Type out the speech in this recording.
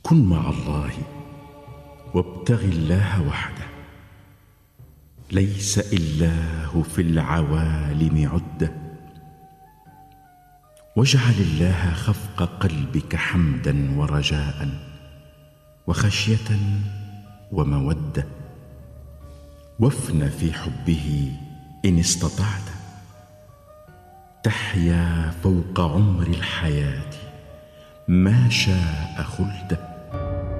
كن مع الله وابتغ الله وحده، ليس إلاه في العوالم عده. واجعل الله خفق قلبك حمدا ورجاء وخشية ومودة، وافن في حبه إن استطعت، تحيا فوق عمر الحياة ما شاء خلده.